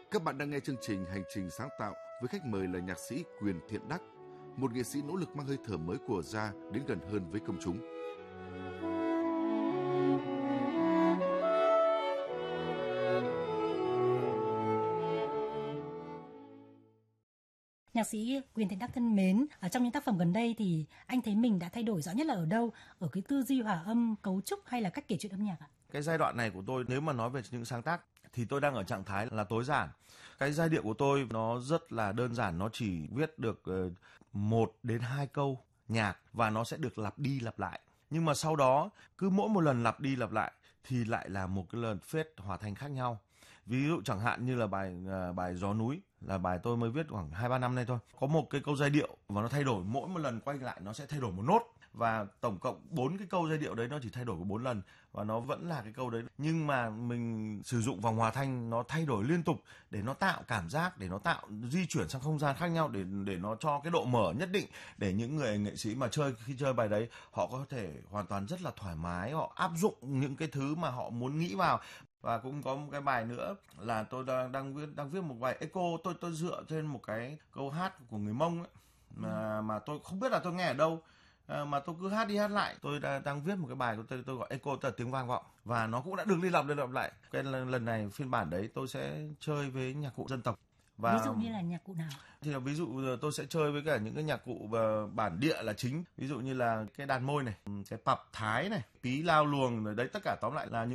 Các bạn đang nghe chương trình Hành trình sáng tạo với khách mời là nhạc sĩ Quyền Thiện Đắc, một nghệ sĩ nỗ lực mang hơi thở mới của Jazz đến gần hơn với công chúng. Nhạc sĩ Quyền Thiện Đắc thân mến, ở trong những tác phẩm gần đây thì anh thấy mình đã thay đổi rõ nhất là ở đâu? Ở cái tư duy hòa âm, cấu trúc hay là cách kể chuyện âm nhạc ạ? Cái giai đoạn này của tôi, nếu mà nói về những sáng tác thì tôi đang ở trạng thái là tối giản. Cái giai điệu của tôi nó rất là đơn giản, nó chỉ viết được 1 đến 2 câu nhạc và nó sẽ được lặp đi lặp lại. Nhưng mà sau đó cứ mỗi một lần lặp đi lặp lại thì lại là một cái lần phết hòa thành khác nhau. Ví dụ chẳng hạn như là bài Gió Núi là bài tôi mới viết khoảng 2-3 năm nay thôi. Có một cái câu giai điệu và nó thay đổi, mỗi một lần quay lại nó sẽ thay đổi một nốt. Và tổng cộng 4 cái câu giai điệu đấy nó chỉ thay đổi có 4 lần và nó vẫn là cái câu đấy. Nhưng mà mình sử dụng vòng hòa thanh nó thay đổi liên tục để nó tạo cảm giác, để nó tạo di chuyển sang không gian khác nhau, để nó cho cái độ mở nhất định để những người nghệ sĩ mà khi chơi bài đấy họ có thể hoàn toàn rất là thoải mái, họ áp dụng những cái thứ mà họ muốn nghĩ vào. Và cũng có một cái bài nữa là tôi đang viết một bài echo, tôi dựa trên một cái câu hát của người Mông ấy, mà tôi không biết là tôi nghe ở đâu, mà tôi cứ hát đi hát lại. Tôi đang viết một cái bài của tôi gọi echo, tức là tiếng vang vọng, và nó cũng đã được đi lặp lại. Cái lần này phiên bản đấy tôi sẽ chơi với nhạc cụ dân tộc. Và ví dụ như là nhạc cụ nào? Thì là ví dụ tôi sẽ chơi với cả những cái nhạc cụ bản địa là chính, ví dụ như là cái đàn môi này, cái pập thái này, pí lao luồng rồi đấy, tất cả tóm lại là những